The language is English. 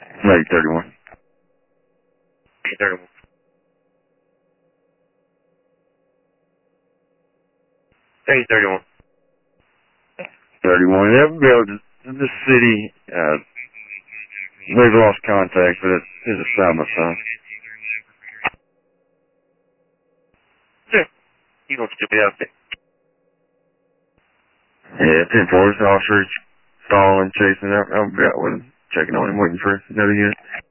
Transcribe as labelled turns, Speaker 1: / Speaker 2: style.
Speaker 1: Lady 31.
Speaker 2: 31. 31.
Speaker 1: 31. They'll be able to, the city, they've lost contact, but it's a side by side.
Speaker 2: Yeah. You gonna still be out there?
Speaker 1: Yeah, 10-4, officers following, chasing. I'll be out with him, checking on him, waiting for another unit.